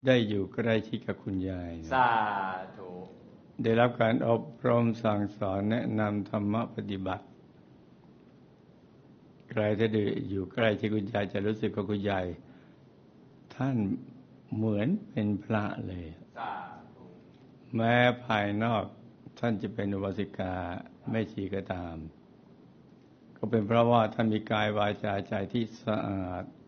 ได้อยู่ใกล้ชิดกับคุณยายสาธุได้รับการอบรมสั่งสอนแนะนำธรรมะปฏิบัติใครถ้าได้อยู่ใกล้ชิดคุณยายจะรู้สึกว่าคุณยายท่านเหมือนเป็นพระเลยแม้ภายนอกท่านจะเป็นอุบาสิกาแม่ชีก็ตามก็เป็นเพราะว่าท่านมีกายวาจาใจที่สะอาด